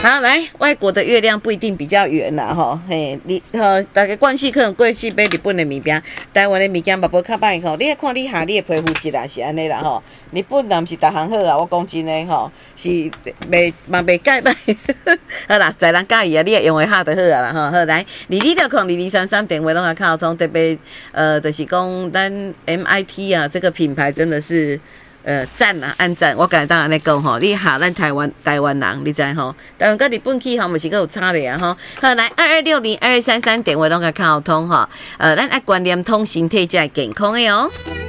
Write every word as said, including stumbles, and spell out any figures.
好，来，外国的月亮不一定比较圆啦，吼，嘿，你吼，大家关系可能过去买日本的物件，台湾的物件嘛无较歹吼，你看你下你的皮肤质啦是安尼啦吼，日本人是逐项好啊，我讲真诶吼，是袂嘛袂介歹，好啦，在人介意啊，你也用会下就好啊啦吼，好来，二二六空二二三三电话拢甲靠通，特别呃，就是讲咱 M I T 啊，这个品牌真的是。呃，赞啊，按赞！我刚才当然在讲吼，你下咱台湾台湾人，你知吼？台湾跟日本去吼，嘛是个有差的啊吼。好，来二二六零二二三三电话拢甲靠通吼。呃，咱爱观念通身体才会健康的哦。